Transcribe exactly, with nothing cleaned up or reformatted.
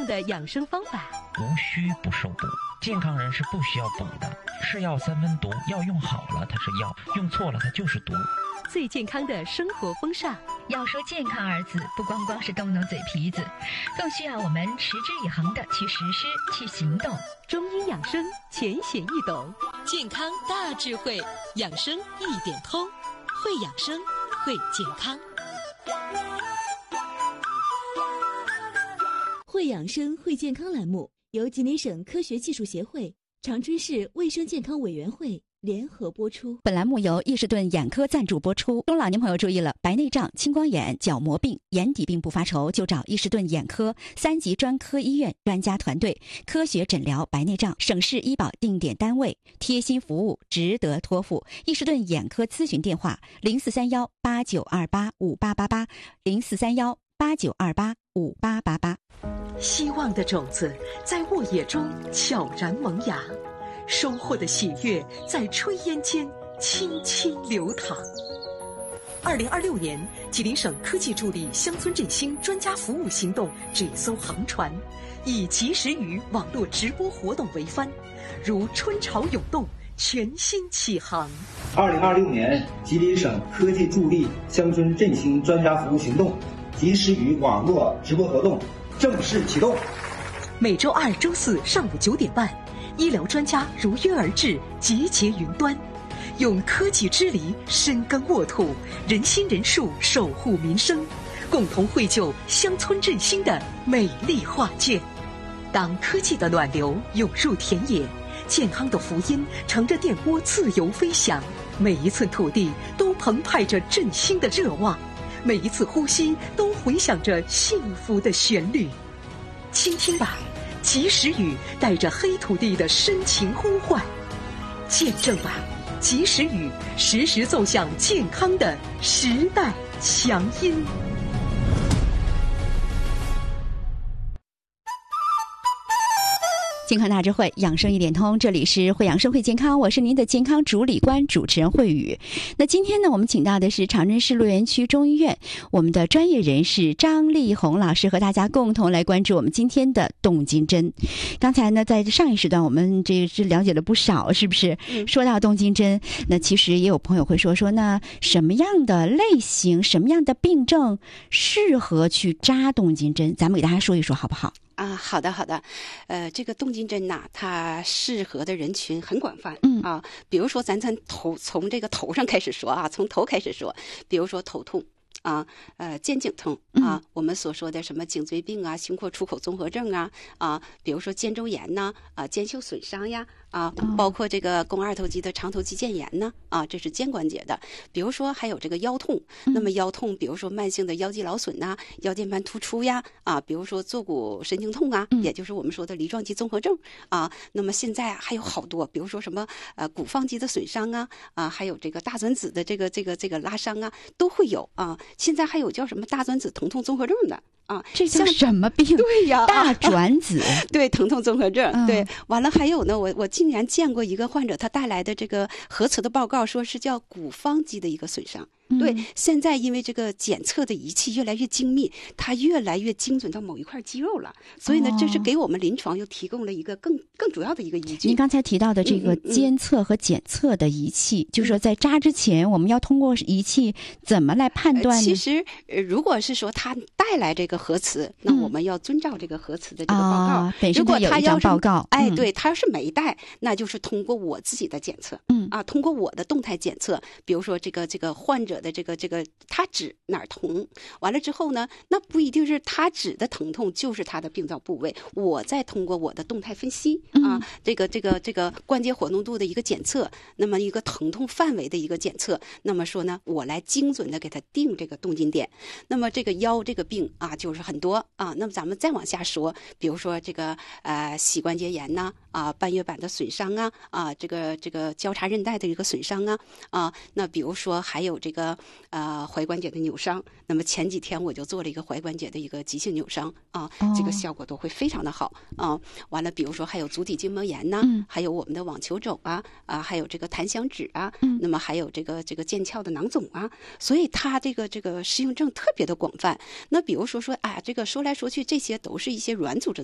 的养生方法。 无需不受补，健康人是不需要补的。是药三分毒，药用好了它是药，用错了它就是毒。 最健康的生活风尚。 要说健康二字，不光光是动动嘴皮子，更需要我们持之以恒的去实施、去行动。 中医养生浅显易懂，健康大智慧，养生一点通，会养生，会健康。 会养生会健康栏目由吉林省科学技术协会、长春市卫生健康委员会联合播出。 本栏目由益士顿眼科赞助播出。中老年朋友注意了，白内障、青光眼、角膜病、眼底病不发愁，就找益士顿眼科三级专科医院专家团队，科学诊疗白内障，省市医保定点单位，贴心服务，值得托付。益士顿眼科咨询电话：零四三幺八九二八五八八八，零四三幺八九二八五八八八。 希望的种子在沃野中悄然萌芽，收获的喜悦在炊烟间轻轻流淌。二零二六年，吉林省科技助力乡村振兴专家服务行动这艘航船，以及时雨网络直播活动为帆，如春潮涌动，全新起航。 二零二六年，吉林省科技助力乡村振兴专家服务行动及时雨网络直播活动正式启动。 每周二、周四上午九点半，医疗专家如约而至，集结云端，用科技之力深耕沃土，人心人术守护民生，共同绘就乡村振兴的美丽画卷。当科技的暖流涌入田野，健康的福音乘着电波自由飞翔，每一寸土地都澎湃着振兴的热望，每一次呼吸都回响着幸福的旋律。倾听吧，及时雨带着黑土地的深情呼唤；见证吧，及时雨时时奏响健康的时代强音。 健康大智慧，养生一点通，这里是会养生会健康，我是您的健康主理官主持人慧宇。那今天呢，我们请到的是长春市鹿园区中医院我们的专业人士张丽红老师，和大家共同来关注我们今天的动经针。刚才呢，在上一时段我们这个是了解了不少，是不是？嗯、说到动经针，那其实也有朋友会说说，那什么样的类型、什么样的病症适合去扎动经针？咱们给大家说一说，好不好？ 啊，好的好的，呃，这个动经针呐，它适合的人群很广泛， 嗯啊，比如说咱从头从这个头上开始说啊，从头开始说，比如说头痛。啊，呃，肩颈痛啊，我们所说的什么颈椎病啊、胸廓出口综合症啊，啊，比如说肩周炎呐，啊，肩袖损伤呀，啊，包括这个肱二头肌的长头肌腱炎呢，啊，这是肩关节的。比如说还有这个腰痛，那么腰痛，比如说慢性的腰肌劳损呐、腰间盘突出呀，啊，比如说坐骨神经痛啊，也就是我们说的梨状肌综合症啊。那么现在还有好多，比如说什么呃骨放肌的损伤啊，啊，还有这个大转子的这个这个这个拉伤啊，都会有啊。现在还有叫什么大转子疼痛综合症的啊， 这叫什么病？ 对呀， 大转子， 对，疼痛综合症。 嗯、 对，完了还有呢，我我竟然见过一个患者，他带来的这个核磁的报告，说是叫骨方肌的一个损伤。对，现在因为这个检测的仪器越来越精密，它越来越精准到某一块肌肉了，所以呢，这是给我们临床又提供了一个更更主要的一个依据。 您刚才提到的这个监测和检测的仪器，嗯嗯、就是说在扎之前，我们要通过仪器怎么来判断呢？ 呃、其实、呃，如果是说他带来这个核磁，那我们要遵照这个核磁的这个报告。 嗯啊、本身它有一张报告， 哎，对，他要是没带，那就是通过我自己的检测， 嗯啊，通过我的动态检测，比如说这个这个患者的这个这个他指哪儿疼，完了之后呢，那不一定是他指的疼痛就是他的病灶部位，我再通过我的动态分析、 嗯、 啊，这个这个这个关节活动度的一个检测，那么一个疼痛范围的一个检测，那么说呢，我来精准的给他定这个动经点。那么这个腰这个病啊，就是很多啊，那么咱们再往下说，比如说这个呃膝关节炎呐，啊半月板的损伤啊，啊这个这个交叉韧带的一个损伤啊，啊那比如说还有这个呃踝关节的扭伤，那么前几天我就做了一个踝关节的一个急性扭伤啊，这个效果都会非常的好啊。完了，比如说还有足底筋膜炎呐、 嗯， 还有我们的网球肘啊，啊还有这个弹响指啊， 嗯， 那么还有这个这个腱鞘的囊肿啊，所以它这个这个适应症特别的广泛。那比如说说啊，这个说来说去，这些都是一些软组织的